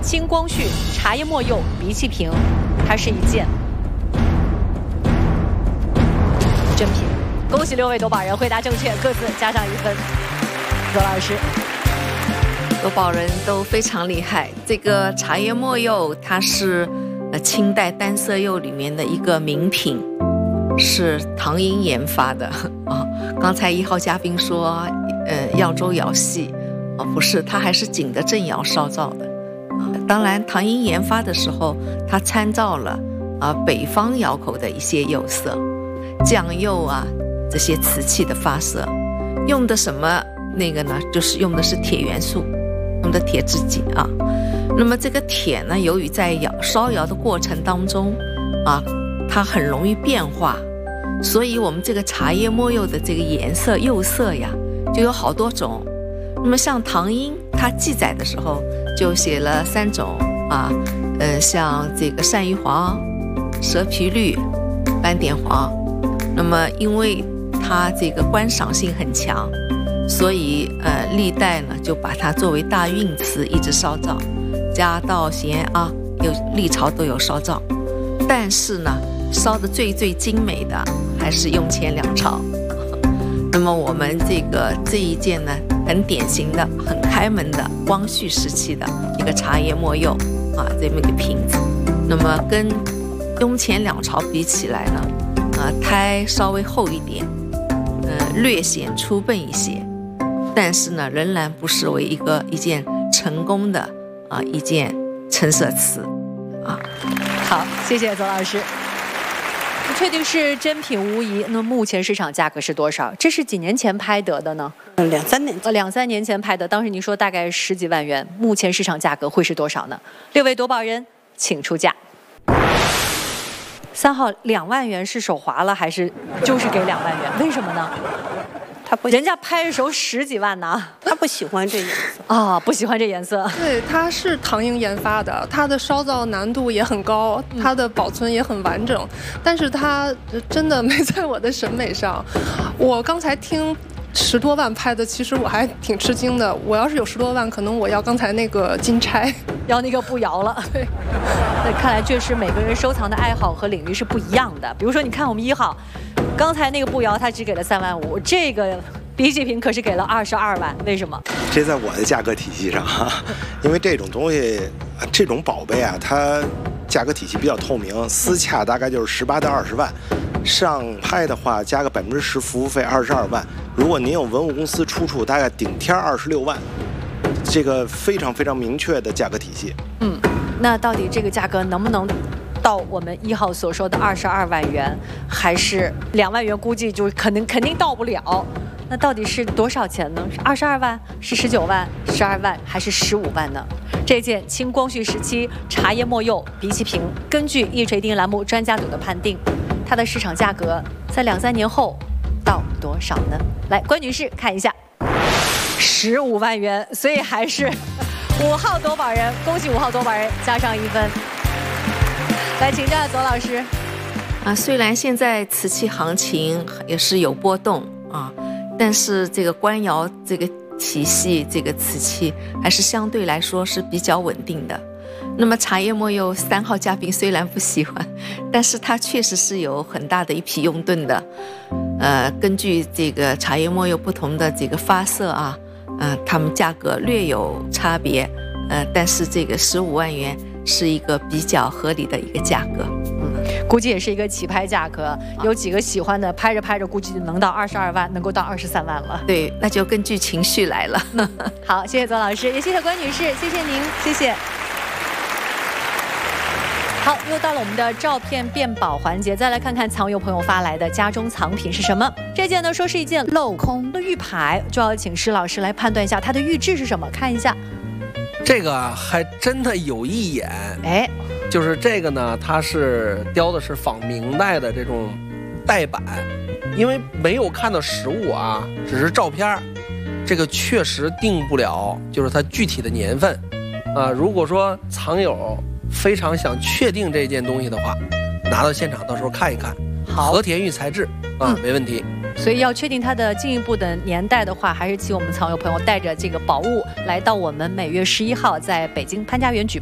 清光绪茶叶末釉鼻气瓶，它是一件真品。恭喜6位夺宝人回答正确，各自加上1分。左老师， 夺宝人都非常厉害。这个茶叶末釉，它是清代单色釉里面的一个名品，是唐英研发的啊。刚才1号嘉宾说，耀州窑系啊，不是，它还是景德镇窑烧造的啊。当然，唐英研发的时候，它参照了北方窑口的一些釉色，酱釉啊这些瓷器的发色，用的什么那个呢？就是用的是铁元素，用的铁制剂啊。那么这个铁呢，由于在烧窑的过程当中啊，它很容易变化，所以我们这个茶叶末釉的这个颜色釉色呀，就有好多种。那么像唐英它记载的时候，就写了3种啊，像这个鳝鱼黄、蛇皮绿、斑点黄。那么因为它这个观赏性很强，所以历代呢就把它作为大运瓷一直烧造，嘉道咸啊，历朝都有烧造。但是呢，烧的最精美的还是雍乾两朝。那么我们这一件呢，很典型的、很开门的光绪时期的一个茶叶末釉啊，这么一个瓶子。那么跟雍乾两朝比起来呢，胎稍微厚一点，略显粗笨一些，但是呢，仍然不失为一件成功的一件成色瓷啊。 好，谢谢左老师。确定是真品无疑。那目前市场价格是多少？这是几年前拍得的呢 ？2-3年前。 2、3年前拍的，当时您说大概10几万元，目前市场价格会是多少呢？6位夺宝人，请出价。3号2万元是手滑了，还是就是给2万元？为什么呢？ 他不， 人家拍的时候10几万呢。 他不喜欢这颜色啊，不喜欢这颜色。 对，它是唐英研发的，它的烧造难度也很高，它的保存也很完整，但是它真的没在我的审美上。我刚才听10多万拍的，其实我还挺吃惊的。我要是有10多万，可能我要刚才那个金钗， 要那个步摇了。对，那看来确实每个人收藏的爱好和领域是不一样的。比如说，你看我们1号，刚才那个步摇他只给了3万5，这个鼻气瓶可是给了22万，为什么？ 这在我的价格体系上因为这种东西，这种宝贝啊，它价格体系比较透明，私洽大概就是18到20万。上拍的话加个10%服务费22万，如果您有文物公司出处，大概顶天26万，这个非常明确的价格体系。 那到底这个价格能不能到我们1号所说的22万元，还是2万元？估计就肯定到不了。那到底是多少钱呢？是22万，是19万，12万，还是15万呢？这件清光绪时期茶叶末釉鼻气瓶，根据一锤定栏目专家组的判定，它的市场价格在2、3年后到多少呢？来，关女士看一下，15万元，所以还是5号夺宝人，恭喜5号夺宝人，加上1分。来请教左老师。 虽然现在瓷器行情也是有波动啊，但是这个官窑这个体系，这个瓷器还是相对来说是比较稳定的。那么茶叶末釉3号嘉宾虽然不喜欢，但是它确实是有很大的一批拥趸的。根据这个茶叶末釉不同的这个发色啊，它们价格略有差别，但是这个15万元是一个比较合理的一个价格。 估计也是一个起拍价格，有几个喜欢的，拍着估计就能到22万，能够到23万了。 对，那就根据情绪来了。 好，谢谢左老师，也谢谢关女士，谢谢您，谢谢。好，又到了我们的照片辨宝环节，再来看看藏友朋友发来的家中藏品是什么。这件呢说是一件镂空的玉牌，就要请施老师来判断一下它的玉质是什么，看一下。 这个还真的有一眼，就是这个呢，它是雕的是仿明代的这种带板，因为没有看到实物啊，只是照片，这个确实定不了，就是它具体的年份啊。如果说藏友非常想确定这件东西的话，拿到现场到时候看一看，和田玉材质啊，没问题。 所以要确定它的进一步的年代的话，还是请我们藏友朋友带着这个宝物来到我们每月11号在北京潘家园举办